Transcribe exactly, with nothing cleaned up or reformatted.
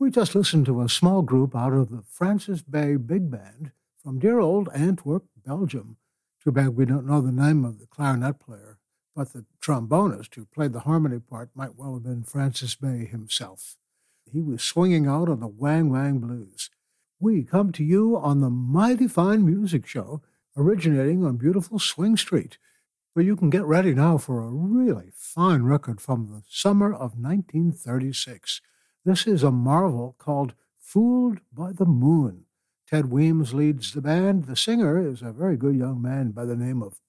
We just listened to a small group out of the Francis Bay Big Band from dear old Antwerp, Belgium. Too bad we don't know the name of the clarinet player, but the trombonist who played the harmony part might well have been Francis Bay himself. He was swinging out on the Wang Wang Blues. We come to you on the Mighty Fine Music Show, originating on beautiful Swing Street, where you can get ready now for a really fine record from the summer of nineteen thirty-six. This is a marvel called Fooled by the Moon. Ted Weems leads the band. The singer is a very good young man by the name of